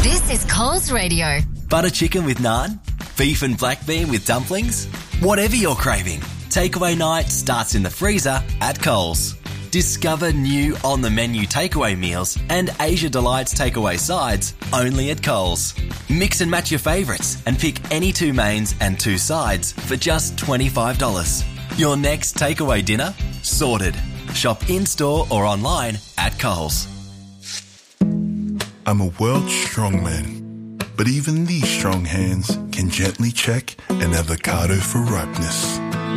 This is Coles Radio. Butter chicken with naan? Beef and black bean with dumplings? Whatever you're craving, takeaway night starts in the freezer at Coles. Discover new on-the-menu takeaway meals and Asia Delights takeaway sides only at Coles. Mix and match your favourites and pick any 2 mains and 2 sides for just $25. Your next takeaway dinner? Sorted. Shop in-store or online at Coles. I'm a world strongman, but even these strong hands can gently check an avocado for ripeness.